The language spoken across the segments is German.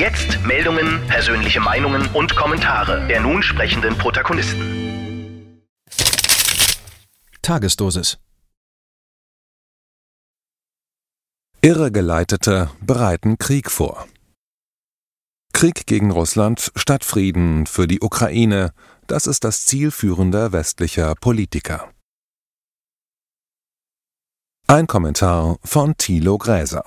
Jetzt Meldungen, persönliche Meinungen und Kommentare der nun sprechenden Protagonisten. Tagesdosis. Irregeleitete bereiten Krieg vor. Krieg gegen Russland statt Frieden für die Ukraine, das ist das Ziel führender westlicher Politiker. Ein Kommentar von Thilo Gräser.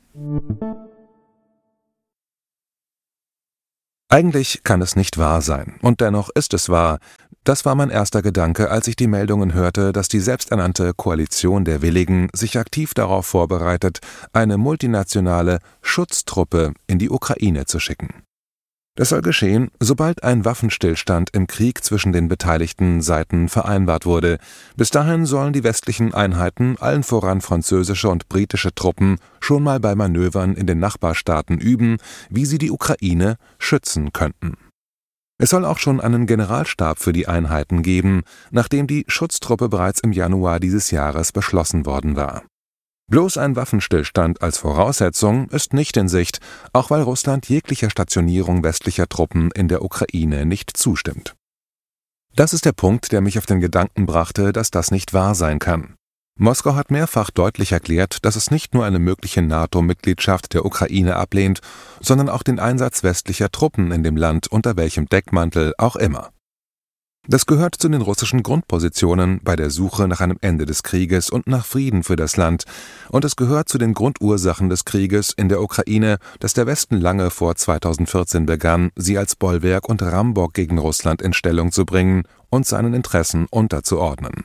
Eigentlich kann es nicht wahr sein, und dennoch ist es wahr. Das war mein erster Gedanke, als ich die Meldungen hörte, dass die selbsternannte Koalition der Willigen sich aktiv darauf vorbereitet, eine multinationale Schutztruppe in die Ukraine zu schicken. Das soll geschehen, sobald ein Waffenstillstand im Krieg zwischen den beteiligten Seiten vereinbart wurde. Bis dahin sollen die westlichen Einheiten, allen voran französische und britische Truppen, schon mal bei Manövern in den Nachbarstaaten üben, wie sie die Ukraine schützen könnten. Es soll auch schon einen Generalstab für die Einheiten geben, nachdem die Schutztruppe bereits im Januar dieses Jahres beschlossen worden war. Bloß ein Waffenstillstand als Voraussetzung ist nicht in Sicht, auch weil Russland jeglicher Stationierung westlicher Truppen in der Ukraine nicht zustimmt. Das ist der Punkt, der mich auf den Gedanken brachte, dass das nicht wahr sein kann. Moskau hat mehrfach deutlich erklärt, dass es nicht nur eine mögliche NATO-Mitgliedschaft der Ukraine ablehnt, sondern auch den Einsatz westlicher Truppen in dem Land unter welchem Deckmantel auch immer. Das gehört zu den russischen Grundpositionen bei der Suche nach einem Ende des Krieges und nach Frieden für das Land, und es gehört zu den Grundursachen des Krieges in der Ukraine, dass der Westen lange vor 2014 begann, sie als Bollwerk und Rammbock gegen Russland in Stellung zu bringen und seinen Interessen unterzuordnen.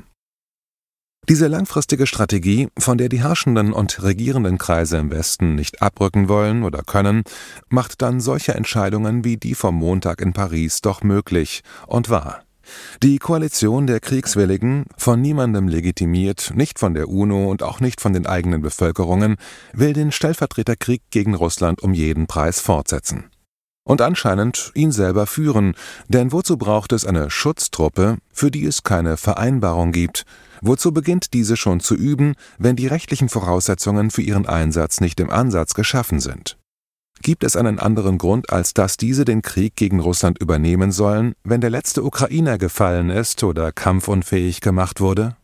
Diese langfristige Strategie, von der die herrschenden und regierenden Kreise im Westen nicht abrücken wollen oder können, macht dann solche Entscheidungen wie die vom Montag in Paris doch möglich und wahr. Die Koalition der Kriegswilligen, von niemandem legitimiert, nicht von der UNO und auch nicht von den eigenen Bevölkerungen, will den Stellvertreterkrieg gegen Russland um jeden Preis fortsetzen. Und anscheinend ihn selber führen, denn wozu braucht es eine Schutztruppe, für die es keine Vereinbarung gibt? Wozu beginnt diese schon zu üben, wenn die rechtlichen Voraussetzungen für ihren Einsatz nicht im Ansatz geschaffen sind? Gibt es einen anderen Grund, als dass diese den Krieg gegen Russland übernehmen sollen, wenn der letzte Ukrainer gefallen ist oder kampfunfähig gemacht wurde?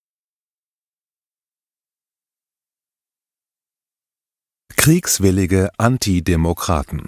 Kriegswillige Antidemokraten.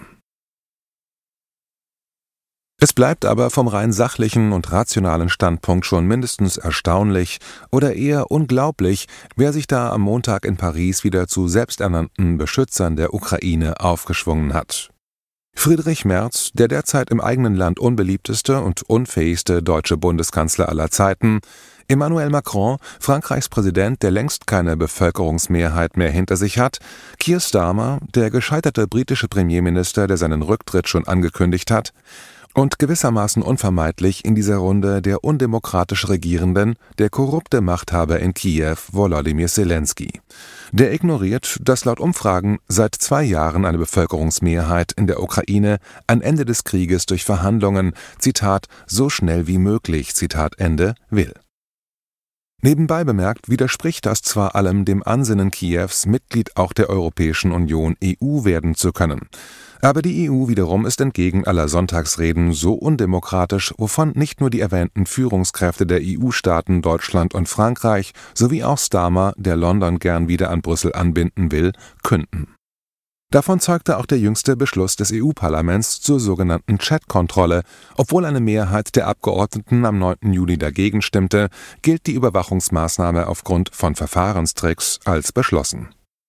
Es bleibt aber vom rein sachlichen und rationalen Standpunkt schon mindestens erstaunlich oder eher unglaublich, wer sich da am Montag in Paris wieder zu selbsternannten Beschützern der Ukraine aufgeschwungen hat. Friedrich Merz, der derzeit im eigenen Land unbeliebteste und unfähigste deutsche Bundeskanzler aller Zeiten, Emmanuel Macron, Frankreichs Präsident, der längst keine Bevölkerungsmehrheit mehr hinter sich hat, Keir Starmer, der gescheiterte britische Premierminister, der seinen Rücktritt schon angekündigt hat, und gewissermaßen unvermeidlich in dieser Runde der undemokratisch Regierenden, der korrupte Machthaber in Kiew, Volodymyr Zelensky. Der ignoriert, dass laut Umfragen seit 2 Jahren eine Bevölkerungsmehrheit in der Ukraine ein Ende des Krieges durch Verhandlungen, Zitat, so schnell wie möglich, Zitat Ende, will. Nebenbei bemerkt widerspricht das zwar allem dem Ansinnen Kiews, Mitglied auch der Europäischen Union EU werden zu können. Aber die EU wiederum ist entgegen aller Sonntagsreden so undemokratisch, wovon nicht nur die erwähnten Führungskräfte der EU-Staaten Deutschland und Frankreich sowie auch Starmer, der London gern wieder an Brüssel anbinden will, künden. Davon zeugte auch der jüngste Beschluss des EU-Parlaments zur sogenannten Chat-Kontrolle. Obwohl eine Mehrheit der Abgeordneten am 9. Juli dagegen stimmte, gilt die Überwachungsmaßnahme aufgrund von Verfahrenstricks als beschlossen.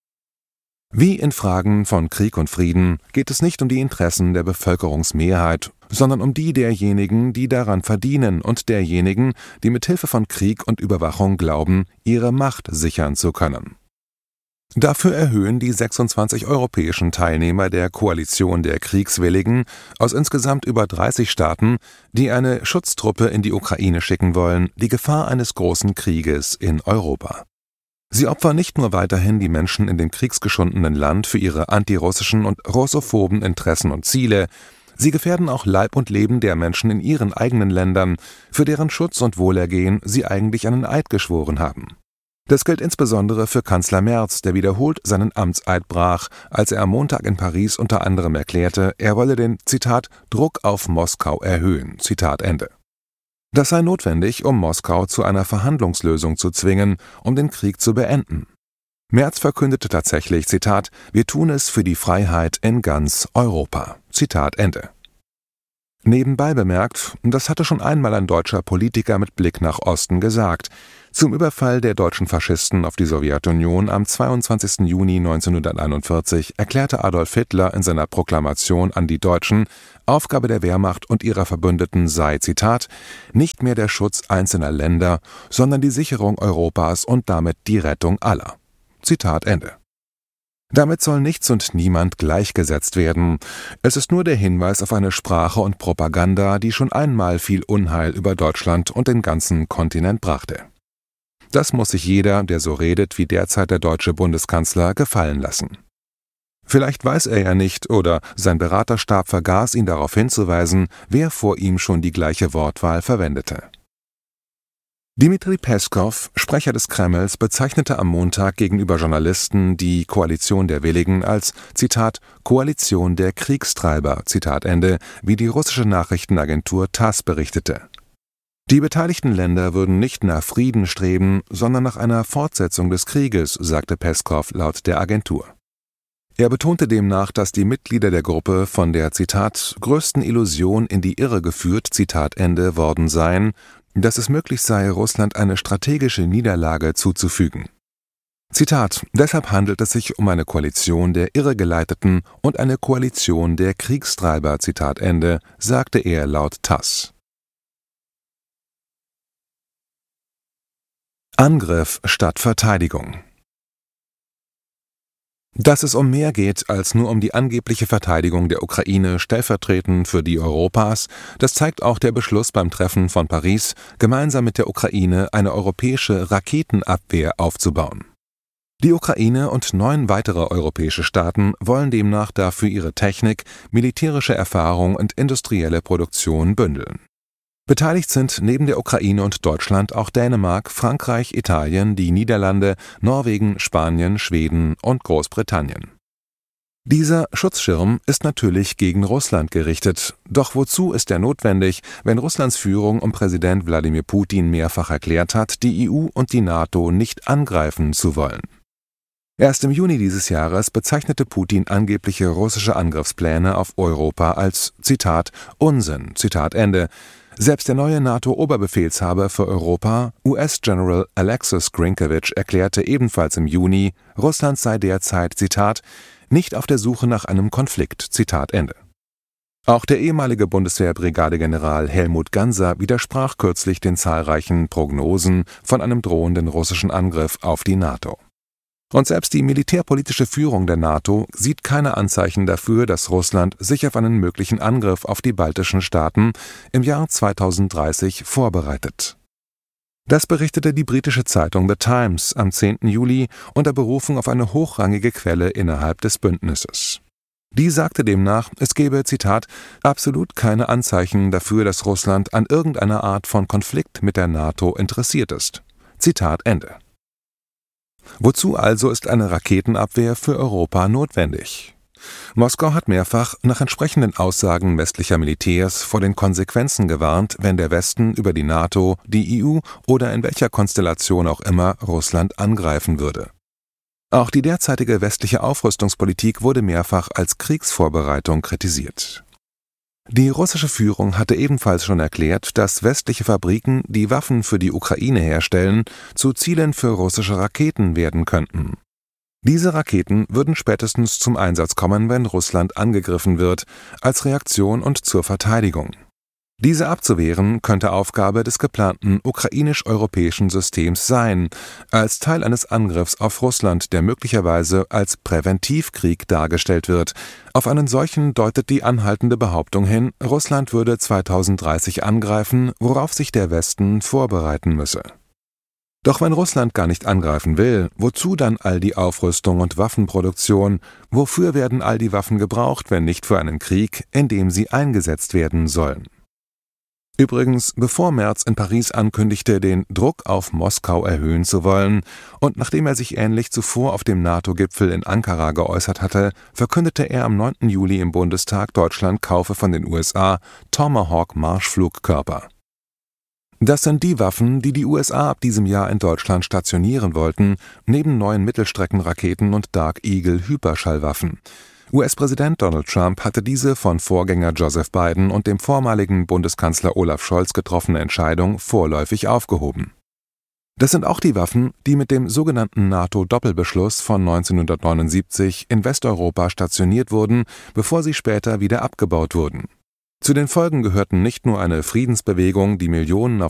Wie in Fragen von Krieg und Frieden geht es nicht um die Interessen der Bevölkerungsmehrheit, sondern um die derjenigen, die daran verdienen und derjenigen, die mit Hilfe von Krieg und Überwachung glauben, ihre Macht sichern zu können. Dafür erhöhen die 26 europäischen Teilnehmer der Koalition der Kriegswilligen aus insgesamt über 30 Staaten, die eine Schutztruppe in die Ukraine schicken wollen, die Gefahr eines großen Krieges in Europa. Sie opfern nicht nur weiterhin die Menschen in dem kriegsgeschundenen Land für ihre antirussischen und russophoben Interessen und Ziele, sie gefährden auch Leib und Leben der Menschen in ihren eigenen Ländern, für deren Schutz und Wohlergehen sie eigentlich einen Eid geschworen haben. Das gilt insbesondere für Kanzler Merz, der wiederholt seinen Amtseid brach, als er am Montag in Paris unter anderem erklärte, er wolle den, Zitat, Druck auf Moskau erhöhen, Zitat Ende. Das sei notwendig, um Moskau zu einer Verhandlungslösung zu zwingen, um den Krieg zu beenden. Merz verkündete tatsächlich, Zitat, wir tun es für die Freiheit in ganz Europa, Zitat Ende. Nebenbei bemerkt, das hatte schon einmal ein deutscher Politiker mit Blick nach Osten gesagt. Zum Überfall der deutschen Faschisten auf die Sowjetunion am 22. Juni 1941 erklärte Adolf Hitler in seiner Proklamation an die Deutschen, Aufgabe der Wehrmacht und ihrer Verbündeten sei, Zitat, nicht mehr der Schutz einzelner Länder, sondern die Sicherung Europas und damit die Rettung aller. Zitat Ende. Damit soll nichts und niemand gleichgesetzt werden. Es ist nur der Hinweis auf eine Sprache und Propaganda, die schon einmal viel Unheil über Deutschland und den ganzen Kontinent brachte. Das muss sich jeder, der so redet wie derzeit der deutsche Bundeskanzler, gefallen lassen. Vielleicht weiß er ja nicht oder sein Beraterstab vergaß ihn darauf hinzuweisen, wer vor ihm schon die gleiche Wortwahl verwendete. Dmitri Peskow, Sprecher des Kremls, bezeichnete am Montag gegenüber Journalisten die Koalition der Willigen als, Zitat, Koalition der Kriegstreiber, Zitat Ende, wie die russische Nachrichtenagentur TASS berichtete. Die beteiligten Länder würden nicht nach Frieden streben, sondern nach einer Fortsetzung des Krieges, sagte Peskow laut der Agentur. Er betonte demnach, dass die Mitglieder der Gruppe von der, Zitat, größten Illusion in die Irre geführt, Zitat Ende, worden seien, dass es möglich sei, Russland eine strategische Niederlage zuzufügen. Zitat, deshalb handelt es sich um eine Koalition der Irregeleiteten und eine Koalition der Kriegstreiber, Zitat Ende, sagte er laut TASS. Angriff statt Verteidigung. Dass es um mehr geht als nur um die angebliche Verteidigung der Ukraine stellvertretend für die Europas, das zeigt auch der Beschluss beim Treffen von Paris, gemeinsam mit der Ukraine eine europäische Raketenabwehr aufzubauen. Die Ukraine und 9 weitere europäische Staaten wollen demnach dafür ihre Technik, militärische Erfahrung und industrielle Produktion bündeln. Beteiligt sind neben der Ukraine und Deutschland auch Dänemark, Frankreich, Italien, die Niederlande, Norwegen, Spanien, Schweden und Großbritannien. Dieser Schutzschirm ist natürlich gegen Russland gerichtet. Doch wozu ist er notwendig, wenn Russlands Führung um Präsident Wladimir Putin mehrfach erklärt hat, die EU und die NATO nicht angreifen zu wollen? Erst im Juni dieses Jahres bezeichnete Putin angebliche russische Angriffspläne auf Europa als, Zitat, Unsinn, Zitat Ende. Selbst der neue NATO-Oberbefehlshaber für Europa, US-General Alexis Grynkewitsch, erklärte ebenfalls im Juni, Russland sei derzeit, Zitat, nicht auf der Suche nach einem Konflikt, Zitat Ende. Auch der ehemalige Bundeswehr-Brigadegeneral Helmut Ganser widersprach kürzlich den zahlreichen Prognosen von einem drohenden russischen Angriff auf die NATO. Und selbst die militärpolitische Führung der NATO sieht keine Anzeichen dafür, dass Russland sich auf einen möglichen Angriff auf die baltischen Staaten im Jahr 2030 vorbereitet. Das berichtete die britische Zeitung The Times am 10. Juli unter Berufung auf eine hochrangige Quelle innerhalb des Bündnisses. Die sagte demnach, es gebe, Zitat, absolut keine Anzeichen dafür, dass Russland an irgendeiner Art von Konflikt mit der NATO interessiert ist. Zitat Ende. Wozu also ist eine Raketenabwehr für Europa notwendig? Moskau hat mehrfach nach entsprechenden Aussagen westlicher Militärs vor den Konsequenzen gewarnt, wenn der Westen über die NATO, die EU oder in welcher Konstellation auch immer Russland angreifen würde. Auch die derzeitige westliche Aufrüstungspolitik wurde mehrfach als Kriegsvorbereitung kritisiert. Die russische Führung hatte ebenfalls schon erklärt, dass westliche Fabriken, die Waffen für die Ukraine herstellen, zu Zielen für russische Raketen werden könnten. Diese Raketen würden spätestens zum Einsatz kommen, wenn Russland angegriffen wird, als Reaktion und zur Verteidigung. Diese abzuwehren könnte Aufgabe des geplanten ukrainisch-europäischen Systems sein, als Teil eines Angriffs auf Russland, der möglicherweise als Präventivkrieg dargestellt wird. Auf einen solchen deutet die anhaltende Behauptung hin, Russland würde 2030 angreifen, worauf sich der Westen vorbereiten müsse. Doch wenn Russland gar nicht angreifen will, wozu dann all die Aufrüstung und Waffenproduktion? Wofür werden all die Waffen gebraucht, wenn nicht für einen Krieg, in dem sie eingesetzt werden sollen? Übrigens, bevor Merz in Paris ankündigte, den Druck auf Moskau erhöhen zu wollen, und nachdem er sich ähnlich zuvor auf dem NATO-Gipfel in Ankara geäußert hatte, verkündete er am 9. Juli im Bundestag, Deutschland kaufe von den USA Tomahawk-Marschflugkörper. Das sind die Waffen, die die USA ab diesem Jahr in Deutschland stationieren wollten, neben neuen Mittelstreckenraketen und Dark Eagle Hyperschallwaffen. US-Präsident Donald Trump hatte diese von Vorgänger Joseph Biden und dem vormaligen Bundeskanzler Olaf Scholz getroffene Entscheidung vorläufig aufgehoben. Das sind auch die Waffen, die mit dem sogenannten NATO-Doppelbeschluss von 1979 in Westeuropa stationiert wurden, bevor sie später wieder abgebaut wurden. Zu den Folgen gehörten nicht nur eine Friedensbewegung, die Millionen